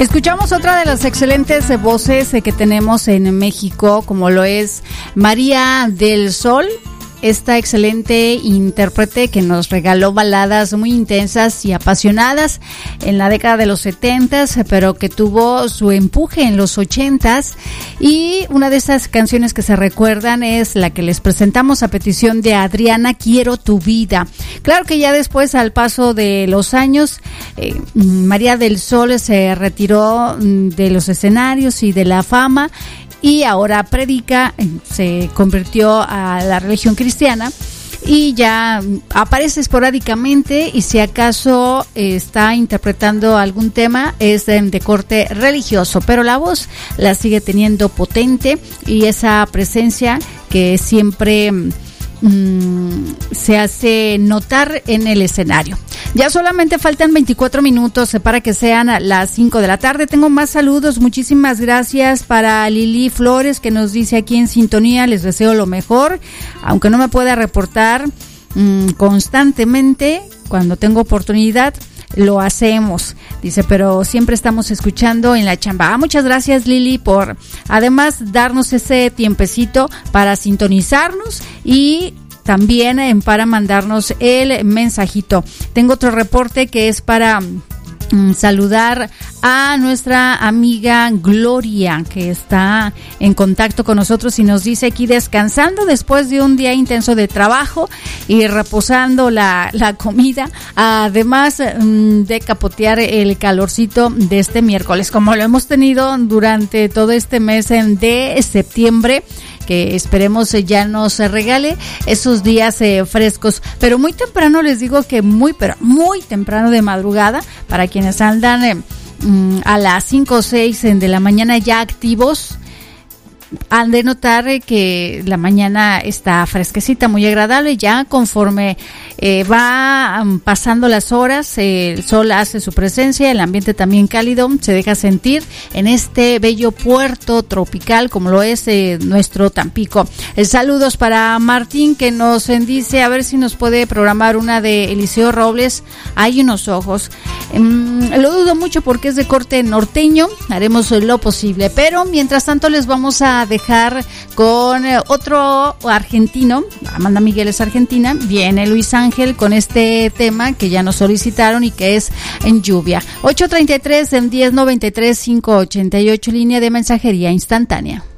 Escuchamos otra de las excelentes voces que tenemos en México, como lo es María del Sol. Esta excelente intérprete que nos regaló baladas muy intensas y apasionadas en la década de los 70s, pero que tuvo su empuje en los 80s. Y una de esas canciones que se recuerdan es la que les presentamos a petición de Adriana, Quiero tu vida. Claro que ya después, al paso de los años, María del Sol se retiró de los escenarios y de la fama, y ahora predica, se convirtió a la religión cristiana y ya aparece esporádicamente, y si acaso está interpretando algún tema es de corte religioso, pero la voz la sigue teniendo potente y esa presencia que siempre se hace notar en el escenario. Ya solamente faltan 24 minutos para que sean las 5 de la tarde. Tengo más saludos. Muchísimas gracias para Lili Flores, que nos dice aquí en sintonía: les deseo lo mejor, aunque no me pueda reportar constantemente. Cuando tengo oportunidad lo hacemos, dice, pero siempre estamos escuchando en la chamba. Muchas gracias, Lili, por además darnos ese tiempecito para sintonizarnos y también para mandarnos el mensajito. Tengo otro reporte que es para saludar a nuestra amiga Gloria, que está en contacto con nosotros y nos dice aquí: descansando después de un día intenso de trabajo y reposando la comida, además de capotear el calorcito de este miércoles, como lo hemos tenido durante todo este mes de septiembre, que esperemos ya nos regale esos días frescos, pero muy temprano. Les digo que muy temprano de madrugada, para quienes andan a las 5 o 6 de la mañana ya activos, han de notar que la mañana está fresquecita, muy agradable. Ya conforme va pasando las horas, el sol hace su presencia, el ambiente también cálido se deja sentir en este bello puerto tropical como lo es nuestro Tampico. Saludos para Martín, que nos dice a ver si nos puede programar una de Eliseo Robles, Hay unos ojos. Lo dudo mucho porque es de corte norteño, haremos lo posible, pero mientras tanto les vamos a dejar con otro argentino. Amanda Miguel es argentina, viene Luis Ángel con este tema que ya nos solicitaron y que es En Lluvia. 833 en 1093 588, línea de mensajería instantánea.